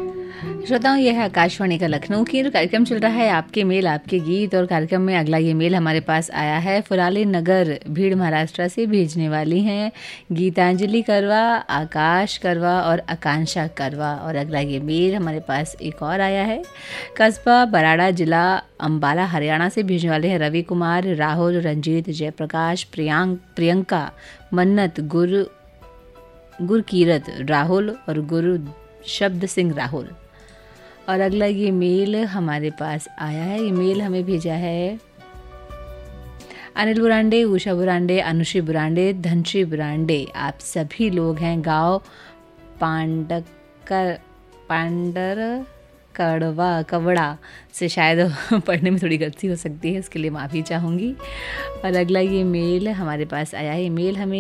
श्रोताओं, यह है आकाशवाणी का लखनऊ की कार्यक्रम चल रहा है आपके मेल आपके गीत। और कार्यक्रम में अगला ये मेल हमारे पास आया है फुराली नगर भीड़ महाराष्ट्र से। भेजने वाली हैं गीतांजलि करवा, आकाश करवा और आकांक्षा करवा। और अगला ये मेल हमारे पास एक और आया है कस्बा बराड़ा, जिला अंबाला, हरियाणा से। भेजने वाले हैं रवि कुमार, राहुल, रंजीत, जयप्रकाश, प्रियंका, मन्नत, गुरकीरत राहुल और गुरु शब्द सिंह राहुल। और अगला ये मेल हमारे पास आया है। ये मेल हमें भेजा है अनिल बुरांडे, उषा बुरांडे, अनुश्री बुरांडे, धनश्री बुरांडे। आप सभी लोग हैं गांव पांडर कवड़ा से। शायद पढ़ने में थोड़ी गलती हो सकती है, इसके लिए माफ़ी चाहूँगी। और अगला ये मेल हमारे पास आया है। ये मेल हमें